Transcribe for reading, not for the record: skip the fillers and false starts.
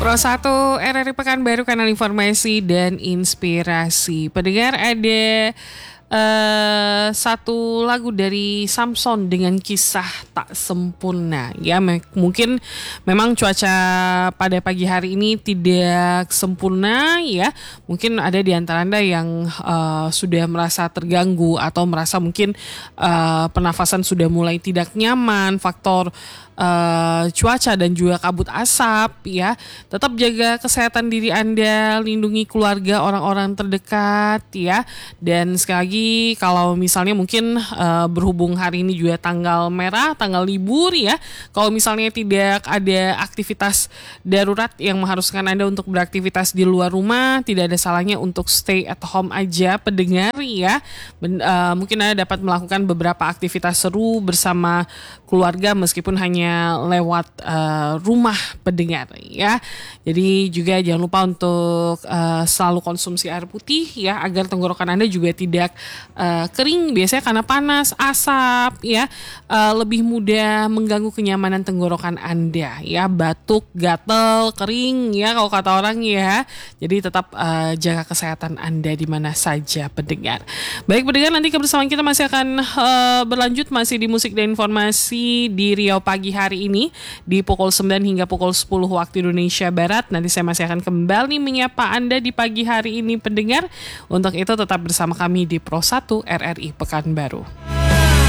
Pro 1 RRI Pekanbaru, kanal informasi dan inspirasi. Pendengar, ada satu lagu dari Samson dengan kisah tak sempurna. Ya, mungkin memang cuaca pada pagi hari ini tidak sempurna ya. Mungkin ada di antara Anda yang sudah merasa terganggu atau merasa mungkin pernafasan sudah mulai tidak nyaman, faktor cuaca dan juga kabut asap ya. Tetap jaga kesehatan diri Anda, lindungi keluarga, orang-orang terdekat ya. Dan sekali lagi, kalau misalnya mungkin berhubung hari ini juga tanggal merah, tanggal libur ya, kalau misalnya tidak ada aktivitas darurat yang mengharuskan Anda untuk beraktivitas di luar rumah, tidak ada salahnya untuk stay at home aja, pendengar ya. Mungkin Anda dapat melakukan beberapa aktivitas seru bersama keluarga meskipun hanya lewat rumah, pendengar ya. Jadi juga jangan lupa untuk selalu konsumsi air putih ya, agar tenggorokan Anda juga tidak kering, biasanya karena panas, asap ya, lebih mudah mengganggu kenyamanan tenggorokan Anda ya, batuk, gatel, kering ya kalau kata orang ya. Jadi tetap jaga kesehatan Anda di mana saja, pendengar. Baik pendengar, nanti kebersamaan kita masih akan berlanjut, masih di musik dan informasi di Riau Pagi hari ini di pukul 9 hingga pukul 10 waktu Indonesia Barat. Nanti saya masih akan kembali menyapa Anda di pagi hari ini, pendengar. Untuk itu tetap bersama kami di Pro 1 RRI Pekanbaru.